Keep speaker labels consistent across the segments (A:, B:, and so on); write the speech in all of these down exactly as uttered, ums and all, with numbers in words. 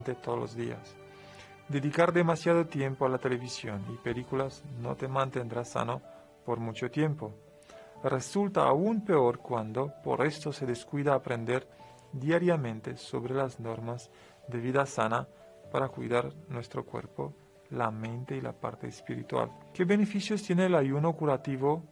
A: de todos los días. Dedicar demasiado tiempo a la televisión y películas no te mantendrá sano por mucho tiempo. Resulta aún peor cuando por esto se descuida aprender diariamente sobre las normas de vida sana para cuidar nuestro cuerpo, la mente y la parte espiritual. ¿Qué beneficios tiene el ayuno curativo?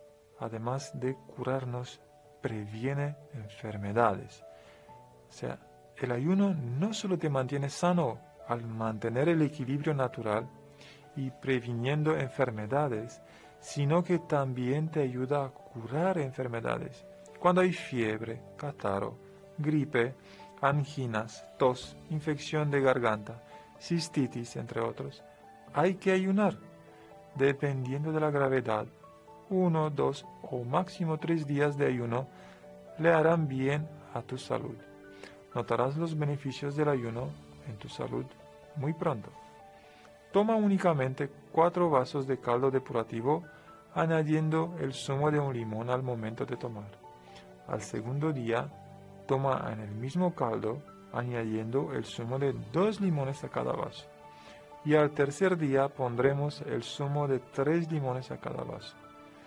A: Además de curarnos, previene enfermedades. O sea, el ayuno no solo te mantiene sano al mantener el equilibrio natural y previniendo enfermedades, sino que también te ayuda a curar enfermedades. Cuando hay fiebre, catarro, gripe, anginas, tos, infección de garganta, cistitis, entre otros, hay que ayunar. Dependiendo de la gravedad, uno, dos o máximo tres días de ayuno le harán bien a tu salud. Notarás los beneficios del ayuno en tu salud muy pronto. Toma únicamente cuatro vasos de caldo depurativo, añadiendo el zumo de un limón al momento de tomar. Al segundo día, toma en el mismo caldo, añadiendo el zumo de dos limones a cada vaso. Y al tercer día pondremos el zumo de tres limones a cada vaso.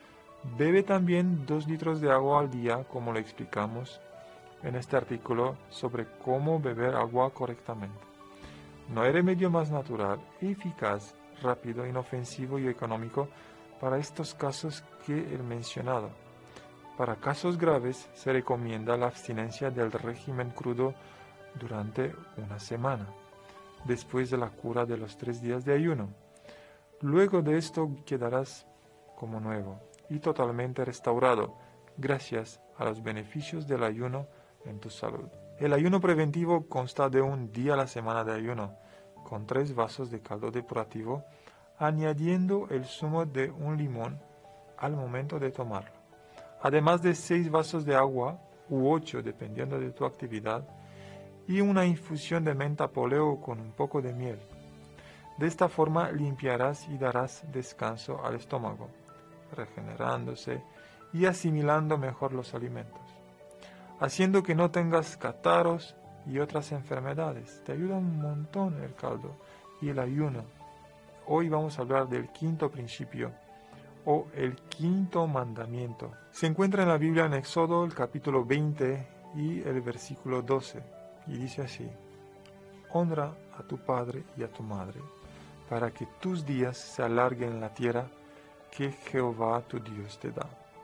A: Bebe también dos litros de agua al día, como lo explicamos en este artículo sobre cómo beber agua correctamente. No hay remedio más natural, eficaz, rápido, inofensivo y económico para estos casos que el mencionado. Para casos graves se recomienda la abstinencia del régimen crudo durante una semana, después de la cura de los tres días de ayuno. Luego de esto quedarás como nuevo y totalmente restaurado, gracias a los beneficios del ayuno en tu salud. El ayuno preventivo consta de un día a la semana de ayuno, con tres vasos de caldo depurativo, añadiendo el zumo de un limón al momento de tomarlo, además de seis vasos de agua, u ocho dependiendo de tu actividad, y una infusión de menta poleo con un poco de miel. De esta forma limpiarás y darás descanso al estómago, regenerándose y asimilando mejor los alimentos, haciendo que no tengas catarros y otras enfermedades. Te ayuda un montón el caldo y el ayuno. Hoy vamos a hablar del quinto principio o el quinto mandamiento. Se encuentra en la Biblia en Éxodo, el capítulo veinte y el versículo doce, y dice así: honra a tu padre y a tu madre, para que tus días se alarguen en la tierra que Jehová tu Dios te da.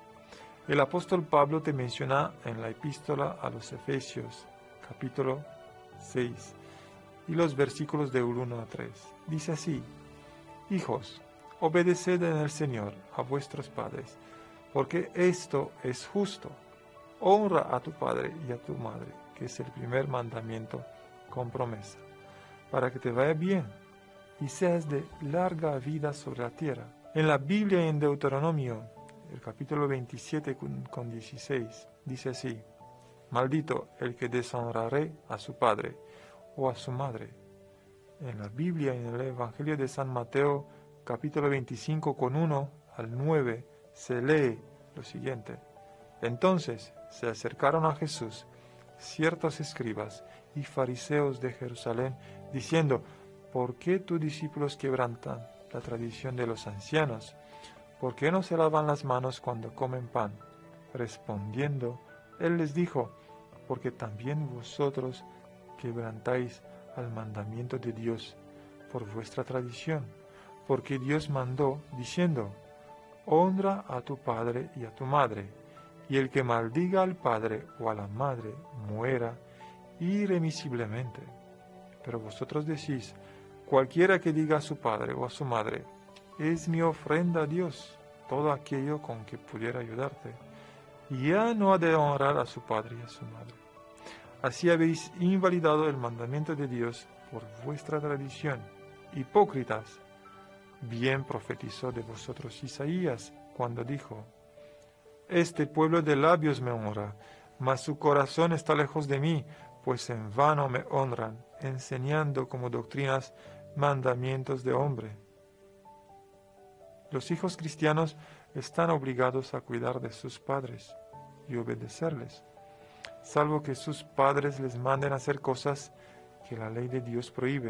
A: El apóstol Pablo te menciona en la epístola a los Efesios, capítulo seis, y los versículos de uno a tres. Dice así: hijos, obedeced en el Señor a vuestros padres, porque esto es justo. Honra a tu padre y a tu madre, que es el primer mandamiento con promesa, para que te vaya bien y seas de larga vida sobre la tierra. En la Biblia, en Deuteronomio, el capítulo veintisiete con dieciséis, dice así: maldito el que deshonrare a su padre o a su madre. En la Biblia, en el Evangelio de San Mateo, capítulo veinticinco con uno al nueve, se lee lo siguiente: entonces se acercaron a Jesús ciertos escribas y fariseos de Jerusalén, diciendo: ¿por qué tus discípulos quebrantan la tradición de los ancianos? ¿Por qué no se lavan las manos cuando comen pan? Respondiendo, él les dijo: porque también vosotros quebrantáis al mandamiento de Dios por vuestra tradición, porque Dios mandó, diciendo: honra a tu padre y a tu madre, y el que maldiga al padre o a la madre muera irremisiblemente. Pero vosotros decís: cualquiera que diga a su padre o a su madre, es mi ofrenda a Dios, todo aquello con que pudiera ayudarte, y ya no ha de honrar a su padre y a su madre. Así habéis invalidado el mandamiento de Dios por vuestra tradición. Hipócritas, bien profetizó de vosotros Isaías cuando dijo: este pueblo de labios me honra, mas su corazón está lejos de mí, pues en vano me honran, enseñando como doctrinas mandamientos de hombre. Los hijos cristianos están obligados a cuidar de sus padres y obedecerles, salvo que sus padres les manden a hacer cosas que la ley de Dios prohíbe.